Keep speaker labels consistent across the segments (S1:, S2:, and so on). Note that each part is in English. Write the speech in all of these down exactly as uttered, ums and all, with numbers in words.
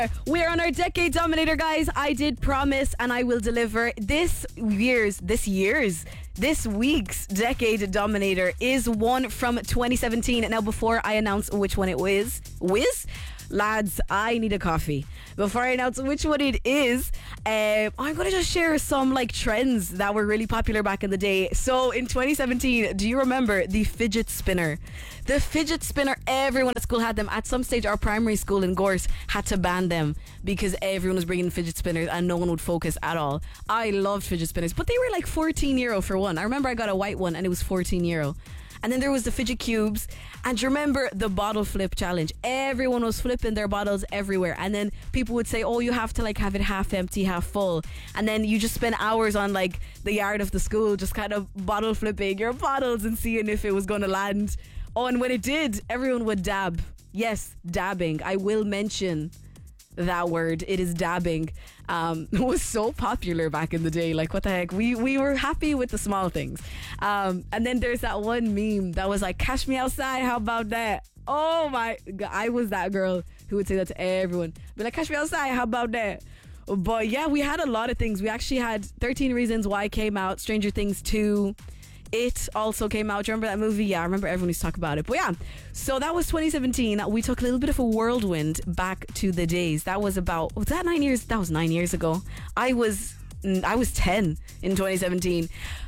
S1: We're on our Decade Dominator, guys. I did promise and I will deliver. This year's, this year's, this week's Decade Dominator is one from twenty seventeen. Now, before I announce which one it was, whiz, lads, I need a coffee. Before I announce which one it is, uh, I'm going to just share some like trends that were really popular back in the day. So in twenty seventeen, do you remember the fidget spinner? The fidget spinner, everyone at school had them. At some stage, our primary school in Gorse had to ban them because everyone was bringing fidget spinners and no one would focus at all. I loved fidget spinners, but they were like fourteen euro for one. I remember I got a white one and it was fourteen euro. And then there was the fidget cubes. And do you remember the bottle flip challenge? Everyone was flipping their bottles everywhere. And then people would say, oh, you have to like have it half empty, half full. And then you just spend hours on like the yard of the school just kind of bottle flipping your bottles and seeing if it was going to land. Oh, and when it did, everyone would dab. Yes, dabbing. I will mention that word. It is dabbing. Um, it was so popular back in the day. Like, what the heck? We we were happy with the small things. Um, and then there's that one meme that was like, "Cash me outside. How about that?" Oh my God, I was that girl who would say that to everyone. Be like, "Cash me outside. How about that?" But yeah, we had a lot of things. We actually had thirteen Reasons Why came out. Stranger Things two. It also came out. Do you remember that movie? Yeah, I remember everyone used to talk about it. But yeah, so that was twenty seventeen. We took a little bit of a whirlwind back to the days. That was about, was that nine years? That was nine years ago. I was, I was ten in twenty seventeen.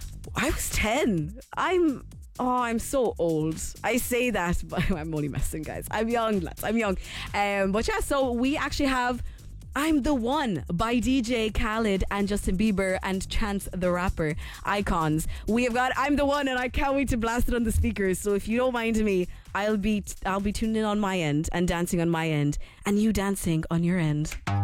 S1: I was ten. I'm, oh, I'm so old. I say that, but I'm only messing, guys. I'm young, lads. I'm young. Um, but yeah, so we actually have I'm the One by D J Khaled and Justin Bieber and Chance the Rapper, icons. We have got I'm the One and I can't wait to blast it on the speakers. So if you don't mind me, I'll be I'll be tuning in on my end and dancing on my end and you dancing on your end.